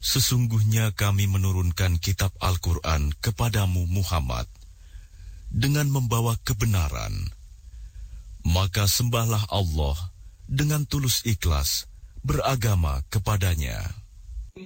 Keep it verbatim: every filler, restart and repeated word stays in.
Sesungguhnya kami menurunkan kitab Al-Quran kepadamu Muhammad dengan membawa kebenaran. Maka sembahlah Allah dengan tulus ikhlas beragama kepadanya.